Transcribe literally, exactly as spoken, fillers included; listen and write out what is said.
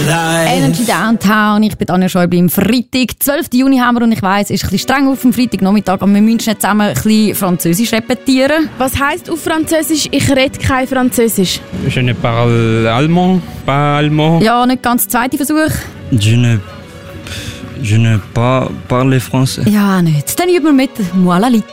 Energy Downtown, ich bin Anja Schäuble im Freitag. zwölften Juni haben wir und ich weiss, es ist ein bisschen streng auf dem Freitagnachmittag, aber wir müssen schnell zusammen ein bisschen Französisch repetieren. Was heisst auf Französisch, ich rede kein Französisch? Je ne parle allemand, pas allemand. Ja, nicht ganz der zweite Versuch. Je ne, je ne pas parle français. Ja, nicht. Dann üben wir mit Moi la Lita.